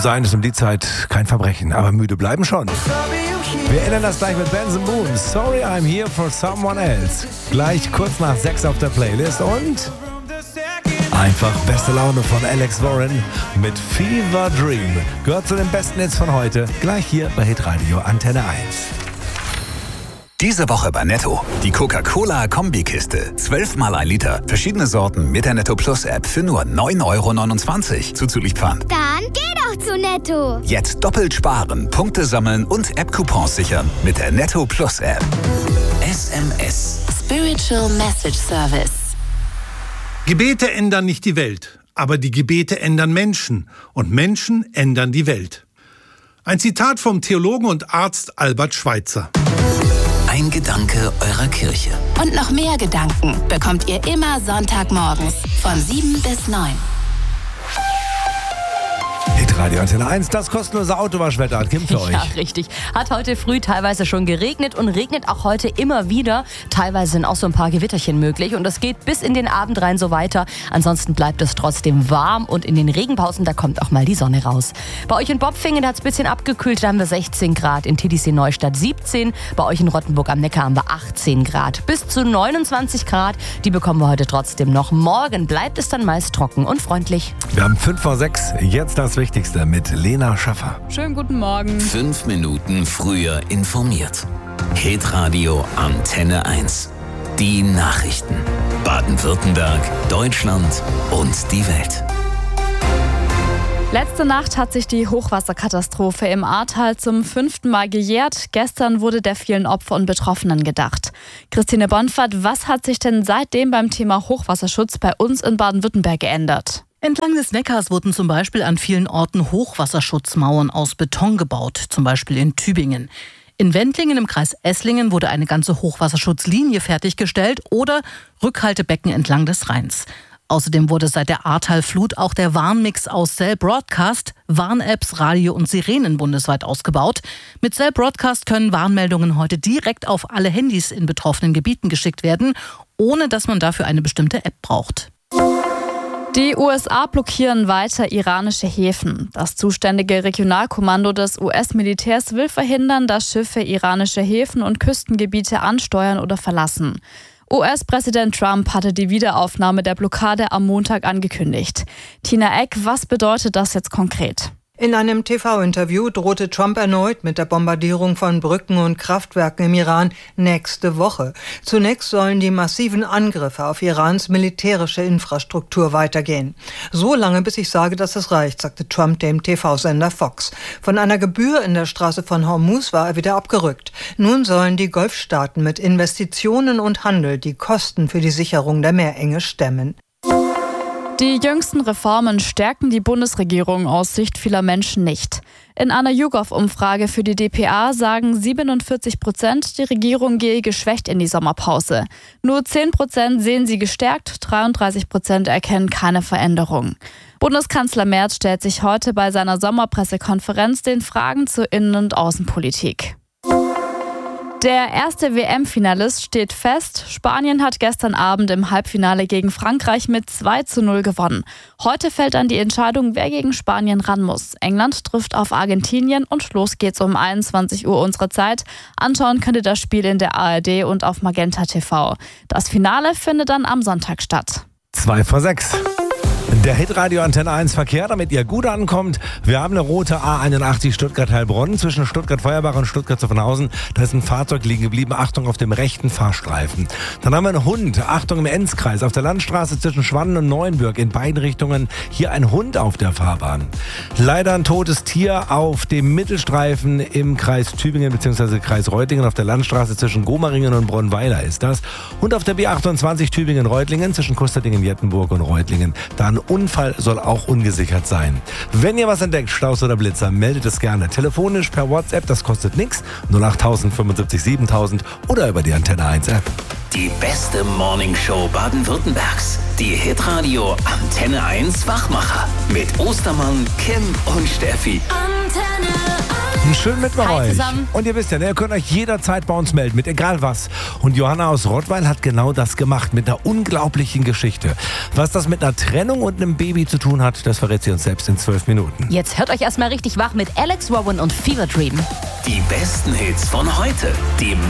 sein ist um die Zeit kein Verbrechen, aber müde bleiben schon. Wir ändern das gleich mit Benson Boone. Sorry, I'm here for someone else. Gleich kurz nach 6 auf der Playlist und einfach beste Laune von Alex Warren mit Fever Dream. Gehört zu den besten Hits von heute. Gleich hier bei Hitradio Antenne 1. Diese Woche bei Netto. Die Coca-Cola-Kombikiste. 12 mal 1 Liter. Verschiedene Sorten mit der Netto Plus App für nur 9,29 € zuzüglich Pfand. Dann geh doch zu Netto. Jetzt doppelt sparen, Punkte sammeln und App-Coupons sichern mit der Netto Plus App. SMS. Spiritual Message Service. Gebete ändern nicht die Welt, aber die Gebete ändern Menschen und Menschen ändern die Welt. Ein Zitat vom Theologen und Arzt Albert Schweitzer. Ein Gedanke eurer Kirche. Und noch mehr Gedanken bekommt ihr immer Sonntagmorgens von 7 bis 9. Hitradio Antenne 1, das kostenlose Autowaschwetter hat Kim für euch. Ja, richtig. Hat heute früh teilweise schon geregnet und regnet auch heute immer wieder. Teilweise sind auch so ein paar Gewitterchen möglich und das geht bis in den Abend rein so weiter. Ansonsten bleibt es trotzdem warm und in den Regenpausen, da kommt auch mal die Sonne raus. Bei euch in Bopfingen, da hat es ein bisschen abgekühlt, da haben wir 16 Grad. In Titisee-Neustadt 17, bei euch in Rottenburg am Neckar haben wir 18 Grad. Bis zu 29 Grad, die bekommen wir heute trotzdem noch. Morgen bleibt es dann meist trocken und freundlich. Wir haben 5 vor 6, jetzt das Wichtigste mit Lena Schaffer. Schönen guten Morgen. 5 Minuten früher informiert. Hitradio Antenne 1. Die Nachrichten. Baden-Württemberg, Deutschland und die Welt. Letzte Nacht hat sich die Hochwasserkatastrophe im Ahrtal zum 5. Mal gejährt. Gestern wurde der vielen Opfer und Betroffenen gedacht. Christine Bonfert, was hat sich denn seitdem beim Thema Hochwasserschutz bei uns in Baden-Württemberg geändert? Entlang des Neckars wurden zum Beispiel an vielen Orten Hochwasserschutzmauern aus Beton gebaut, zum Beispiel in Tübingen. In Wendlingen im Kreis Esslingen wurde eine ganze Hochwasserschutzlinie fertiggestellt oder Rückhaltebecken entlang des Rheins. Außerdem wurde seit der Ahrtal-Flut auch der Warnmix aus Cell Broadcast, Warn-Apps, Radio und Sirenen bundesweit ausgebaut. Mit Cell Broadcast können Warnmeldungen heute direkt auf alle Handys in betroffenen Gebieten geschickt werden, ohne dass man dafür eine bestimmte App braucht. Die USA blockieren weiter iranische Häfen. Das zuständige Regionalkommando des US-Militärs will verhindern, dass Schiffe iranische Häfen und Küstengebiete ansteuern oder verlassen. US-Präsident Trump hatte die Wiederaufnahme der Blockade am Montag angekündigt. Tina Eck, was bedeutet das jetzt konkret? In einem TV-Interview drohte Trump erneut mit der Bombardierung von Brücken und Kraftwerken im Iran nächste Woche. Zunächst sollen die massiven Angriffe auf Irans militärische Infrastruktur weitergehen. So lange, bis ich sage, dass es reicht, sagte Trump dem TV-Sender Fox. Von einer Gebühr in der Straße von Hormuz war er wieder abgerückt. Nun sollen die Golfstaaten mit Investitionen und Handel die Kosten für die Sicherung der Meerenge stemmen. Die jüngsten Reformen stärken die Bundesregierung aus Sicht vieler Menschen nicht. In einer YouGov-Umfrage für die dpa sagen 47%, die Regierung gehe geschwächt in die Sommerpause. Nur 10% sehen sie gestärkt, 33% erkennen keine Veränderung. Bundeskanzler Merz stellt sich heute bei seiner Sommerpressekonferenz den Fragen zur Innen- und Außenpolitik. Der erste WM-Finalist steht fest. Spanien hat gestern Abend im Halbfinale gegen Frankreich mit 2:0 gewonnen. Heute fällt dann die Entscheidung, wer gegen Spanien ran muss. England trifft auf Argentinien und los geht's um 21 Uhr unserer Zeit. Anschauen könnt ihr das Spiel in der ARD und auf Magenta TV. Das Finale findet dann am Sonntag statt. 2 vor 6. Der Hitradio Antenne 1 Verkehr, damit ihr gut ankommt. Wir haben eine rote A81 Stuttgart-Heilbronn zwischen Stuttgart-Feuerbach und Stuttgart-Zuffenhausen. Da ist ein Fahrzeug liegen geblieben. Achtung auf dem rechten Fahrstreifen. Dann haben wir einen Hund. Achtung im Enzkreis. Auf der Landstraße zwischen Schwannen und Neuenbürg in beiden Richtungen. Hier ein Hund auf der Fahrbahn. Leider ein totes Tier auf dem Mittelstreifen im Kreis Tübingen bzw. Kreis Reutlingen. Auf der Landstraße zwischen Gomaringen und Bronnweiler ist das. Und auf der B28 Tübingen-Reutlingen zwischen Kusterdingen, Jettenburg und Reutlingen. Da ein Unfall soll auch ungesichert sein. Wenn ihr was entdeckt, Staus oder Blitzer, meldet es gerne. Telefonisch per WhatsApp, das kostet nichts. 08000 75 7000 oder über die Antenne 1 App. Die beste Morningshow Baden-Württembergs. Die Hitradio Antenne 1 Wachmacher. Mit Ostermann, Kim und Steffi. Antenne 1. Einen schönen Mittwoch Hi euch. zusammen. Und ihr wisst ja, ihr könnt euch jederzeit bei uns melden, mit egal was. Und Johanna aus Rottweil hat genau das gemacht, mit einer unglaublichen Geschichte. Was das mit einer Trennung und einem Baby zu tun hat, das verrät sie uns selbst in 12 Minuten. Jetzt hört euch erstmal richtig wach mit Alex Rowan und Fever Dream. Die besten Hits von heute. Die